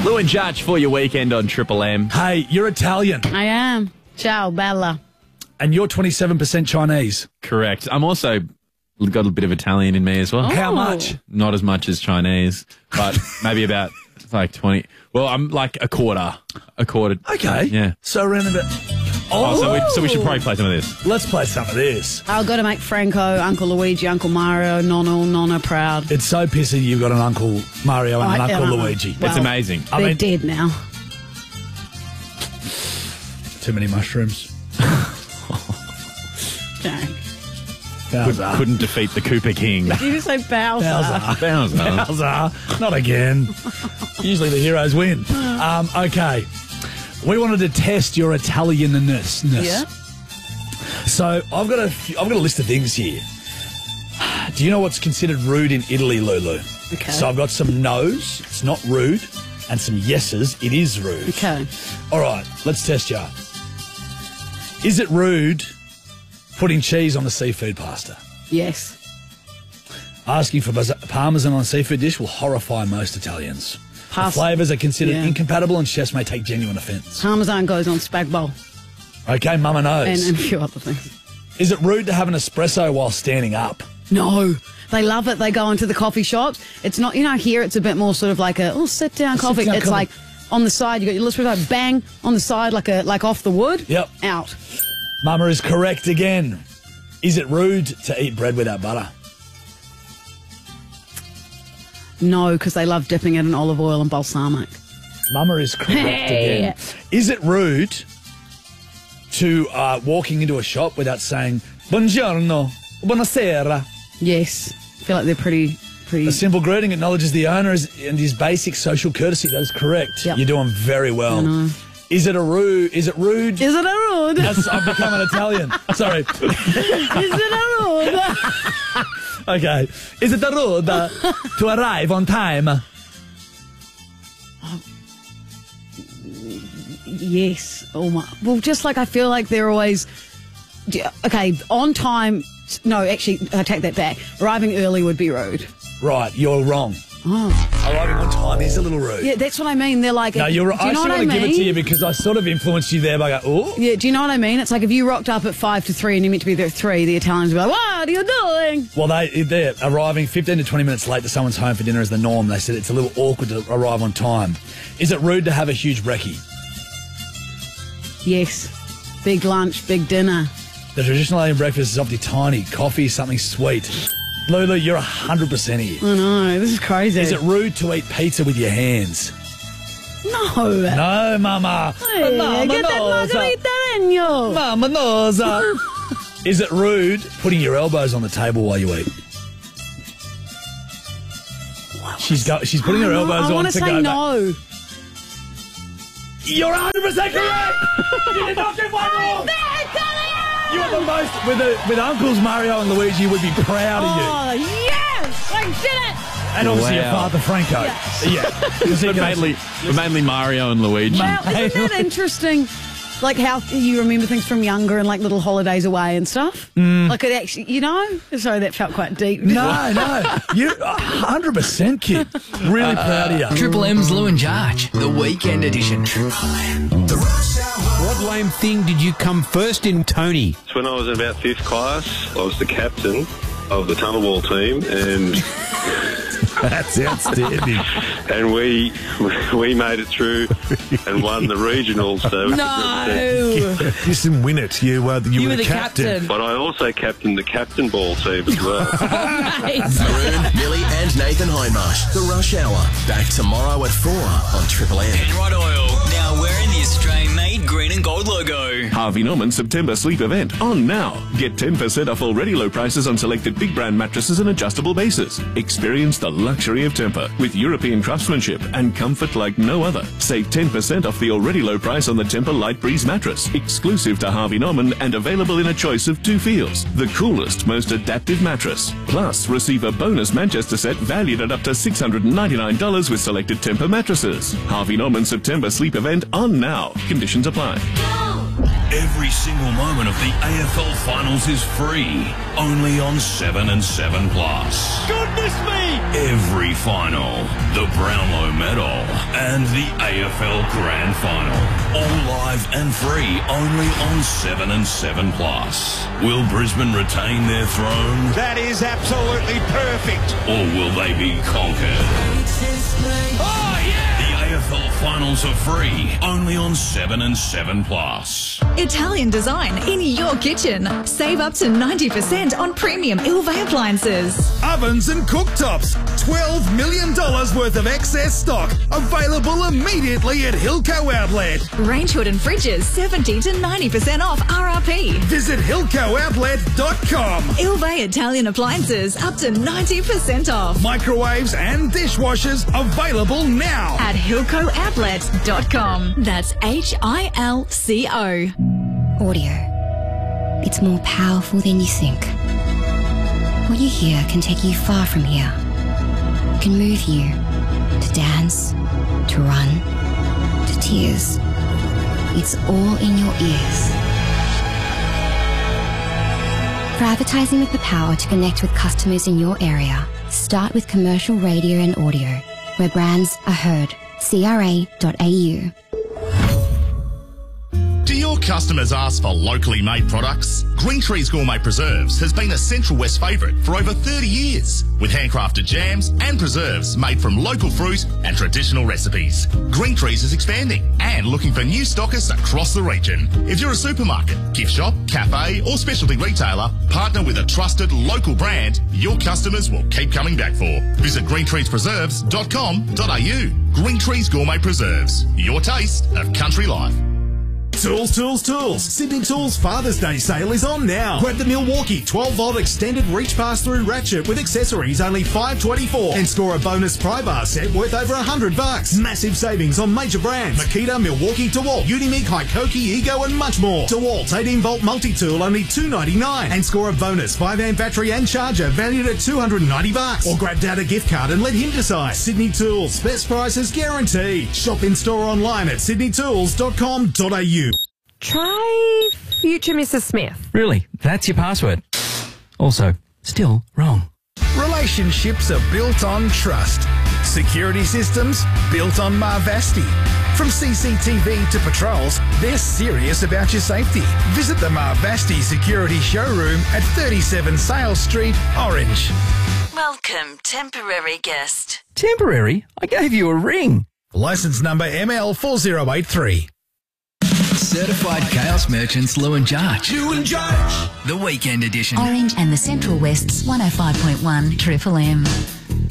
Lou and Judge for your weekend on Triple M. Hey, you're Italian. I am. Ciao, Bella. And you're 27% Chinese. Correct. I'm also got a bit of Italian in me as well. Oh. How much? Not as much as Chinese, but maybe about like 20. Well, I'm like a quarter. Okay. Yeah. So around about... So we should probably play some of this. Let's play some of this. I've got to make Franco, Uncle Luigi, Uncle Mario, Nonna proud. It's so pissy you've got an Uncle Mario and an I- Uncle uh, Luigi. well, It's amazing. They're dead now. Too many mushrooms. Okay. Bowser. Couldn't defeat the Cooper King. Did you just say Bowser? Bowser. Bowser. Not again. Usually the heroes win. Okay. We wanted to test your Italian-ness. Yeah. So I've got a list of things here. Do you know what's considered rude in Italy, Lulu? Okay. So I've got some no's, it's not rude, and some yeses, it is rude. Okay. All right, let's test you. Is it rude putting cheese on the seafood pasta? Yes. Asking for parmesan on a seafood dish will horrify most Italians. The flavours are considered incompatible and chefs may take genuine offence. Parmesan goes on spag bowl. Okay, Mama knows. And a few other things. Is it rude to have an espresso while standing up? No. They love it. They go into the coffee shops. It's not, here it's a bit more sort of like sit down coffee. sit-down It's coffee. like on the side, you got your espresso, bang, on the side, like off the wood. Yep. Out. Mama is correct again. Is it rude to eat bread without butter? No, because they love dipping it in olive oil and balsamic. Mama is correct again. Is it rude to walking into a shop without saying buongiorno, buonasera? Yes. I feel like they're pretty... A simple greeting acknowledges the owner and his basic social courtesy. That is correct. Yep. You're doing very well. Is it rude? Is it a rude? I've become an Italian. Sorry. Is it a rude? Okay. Is it rude to arrive on time? Yes. Oh my. Well, just like I feel like they're always... Okay, on time... No, actually, I take that back. Arriving early would be rude. Right, you're wrong. Oh. Arriving on time is a little rude. Yeah, that's what I mean. They're like... No, you're right. Do you know I what want I to give it to mean? you because I sort of influenced you there by going, oh. Yeah, do you know what I mean? It's like if you rocked up at 5 to 3 and you meant to be there at 3, the Italians would be like, what are you doing? Well, they're arriving 15 to 20 minutes late to someone's home for dinner is the norm. They said it's a little awkward to arrive on time. Is it rude to have a huge brekkie? Yes. Big lunch, big dinner. The traditional Italian breakfast is often tiny. Coffee, something sweet. Lulu, you're 100% here. I know, this is crazy. Is it rude to eat pizza with your hands? No. No, Mama. Hey, Mama get that knows. margarita in you. Mama knows. Is it rude putting your elbows on the table while you eat? She's putting her elbows I on want to to go say back. no. You're 100% correct! You did not get one wrong! You are the most, with Uncles Mario and Luigi, would be proud of you. Oh, yes! I did it! And obviously your Wow. father, Franco. Yeah. But mainly Mario and Luigi. Well, isn't that interesting? Like how you remember things from younger and like little holidays away and stuff? Like it actually, Sorry, that felt quite deep. No. You're 100% kid. Really proud of you. Triple M's Lou and Jarge, the weekend edition. What lame thing did you come first in, Tony? It's when I was in about 5th class. I was the captain of the tunnelball team, and That's outstanding. and we made it through and won the regionals. So No! You didn't win it. You were You were the captain. But I also captained the captain ball team as well. Nice. Maroon, Millie and Nathan Hindmarsh. The Rush Hour. Back tomorrow at 4 on Triple M. Penrod Oil, now wearing the Australian-made green and gold logo. Harvey Norman September sleep event on now. Get 10% off already low prices on selected big brand mattresses and adjustable bases. Experience the luxury of Tempur with European craftsmanship and comfort like no other. Save 10% off the already low price on the Tempur Light Breeze mattress, exclusive to Harvey Norman and available in a choice of 2 feels. The coolest, most adaptive mattress. Plus, receive a bonus Manchester set valued at up to $699 with selected Tempur mattresses. Harvey Norman September sleep event on now. Conditions apply. Every single moment of the AFL Finals is free, only on 7 and 7 Plus. Goodness me! Every final, the Brownlow Medal, and the AFL Grand Final, all live and free, only on 7 and 7 Plus. Will Brisbane retain their throne? That is absolutely perfect. Or will they be conquered? Oh, yeah! The AFL Finals are free, only on 7 and 7 Plus. Italian design in your kitchen. Save up to 90% on premium Ilve appliances. Ovens and cooktops. $12 million worth of excess stock. Available immediately at Hilco Outlet. Range hood and fridges 70 to 90% off RRP. Visit HilcoOutlet.com. Ilve Italian appliances up to 90% off. Microwaves and dishwashers available now at HilcoOutlet.com. That's HILCO. Audio. It's more powerful than you think. What you hear can take you far from here. It can move you to dance, to run, to tears. It's all in your ears. For advertising with the power to connect with customers in your area, start with commercial radio and audio, where brands are heard. CRA.au. Do your customers ask for locally made products? Green Trees Gourmet Preserves has been a Central West favourite for over 30 years, with handcrafted jams and preserves made from local fruit and traditional recipes. Green Trees is expanding and looking for new stockists across the region. If you're a supermarket, gift shop, cafe or specialty retailer, partner with a trusted local brand your customers will keep coming back for. Visit greentreespreserves.com.au. Green Trees Gourmet Preserves, your taste of country life. Tools, tools, tools. Sydney Tools Father's Day sale is on now. Grab the Milwaukee 12-volt extended reach pass-through ratchet with accessories only $5.24 and score a bonus pry bar set worth over $100. Massive savings on major brands: Makita, Milwaukee, DeWalt, Unimig, Hikoki, Ego and much more. DeWalt's 18-volt multi-tool only $2.99 and score a bonus 5-amp battery and charger valued at $290. Or grab Dad a gift card and let him decide. Sydney Tools, best prices guaranteed. Shop in store online at sydneytools.com.au. Try Future Mrs. Smith. Really? That's your password? Also, still wrong. Relationships are built on trust. Security systems built on Marvasti. From CCTV to patrols, they're serious about your safety. Visit the Marvasti Security Showroom at 37 Sales Street, Orange. Welcome, temporary guest. Temporary? I gave you a ring. Licence number ML4083. Certified Chaos Merchants Lou and Judge. Lou and Judge. The Weekend Edition. Orange and the Central West's 105.1 Triple M.